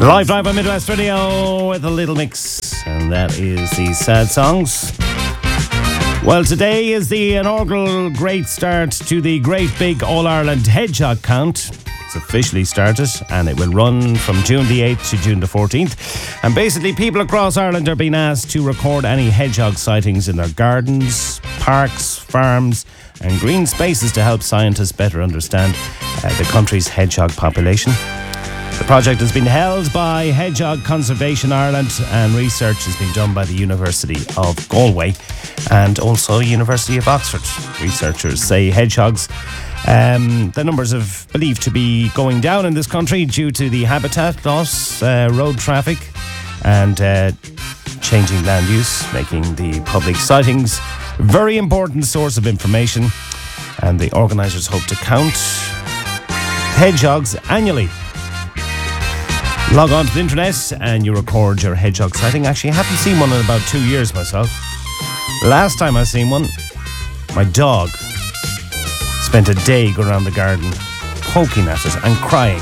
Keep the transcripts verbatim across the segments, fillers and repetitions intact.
Live Drive on Midwest Radio with a little mix, and that is the sad songs. Well, today is the inaugural great start to the Great Big All-Ireland Hedgehog Count. It's officially started, and it will run from June the eighth to June the fourteenth. And basically, people across Ireland are being asked to record any hedgehog sightings in their gardens, parks, farms, and green spaces to help scientists better understand uh, the country's hedgehog population. The project has been held by Hedgehog Conservation Ireland, and research has been done by the University of Galway and also University of Oxford. Researchers say hedgehogs, um, the numbers are believed to be going down in this country due to the habitat loss, uh, road traffic, and uh, changing land use, making the public sightings a very important source of information. And the organisers hope to count hedgehogs annually. Log on to the internet and you record your hedgehog sighting. Actually, I haven't seen one in about two years myself. Last time I seen one, my dog spent a day going around the garden poking at it and crying.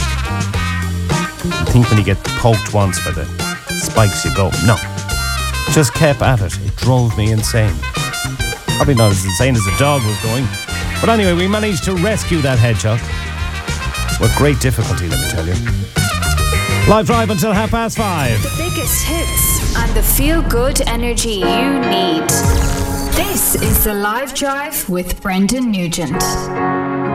I think when you get poked once by the spikes you go, no. Just kept at it. It drove me insane. Probably not as insane as the dog was going. But anyway, we managed to rescue that hedgehog. With great difficulty, let me tell you. Live Drive until half past five. The biggest hits and the feel-good energy you need. This is the Live Drive with Brendan Nugent.